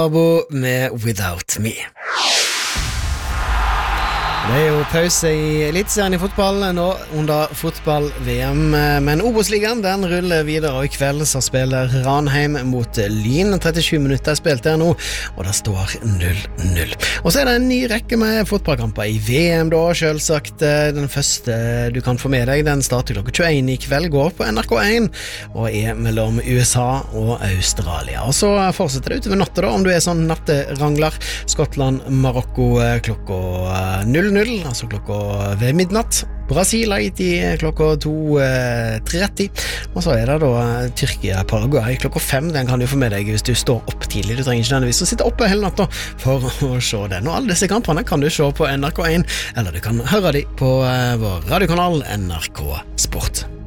Abo med Without Me. Det jo pause i elitserien i fotball nå under fotball-VM, men Obos-ligaen den ruller videre, og i kveld så spiller Ranheim mot Lyn. 37 minutter spilt der nå, og det står 0-0. Og så det en ny rekke med fotballkamper i VM da, selvsagt. Den første du kan få med deg, den starter klokka 21 i kveld, går på NRK1, og mellom USA og Australia. Og så fortsetter det utover natta da, om du sånn natterangler. Skottland, Marokko klokka 0-0, altså klokka ved midnatt. Brasil Haiti klokka 2:30, og så det da Tyrkia Paraguay klokka 5. Den kan du få med deg hvis du står opp tidlig. Du trenger ikke nødvendigvis å sitte oppe hele natta for å se den. Og alle disse kampene kan du se på NRK1, eller du kan høre dem på vår radiokanal NRK Sport.